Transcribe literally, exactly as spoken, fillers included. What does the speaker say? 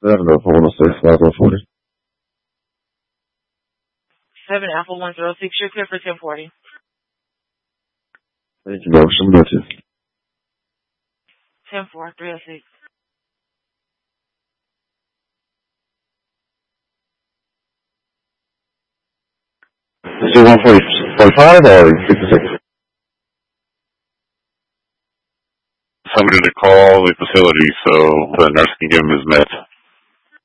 seven Alpha one oh six, five one forty. seven Alpha one oh six, you're clear for ten forty. Thank you, ma'am. Some notice. ten four, three oh six. Is it one forty-five or fifty-six? Somebody to call the facility so the nurse can give him his meds.